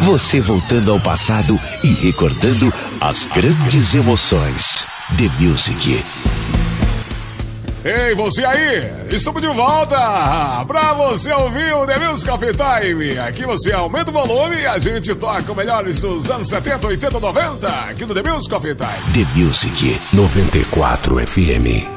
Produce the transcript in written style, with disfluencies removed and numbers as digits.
Você voltando ao passado e recordando as grandes emoções. The Music. Ei, você aí! Estamos de volta pra você ouvir o The Music Coffee Time. Aqui você aumenta o volume e a gente toca o melhores dos anos 70, 80, 90 aqui no The Music Coffee Time. The Music 94 FM.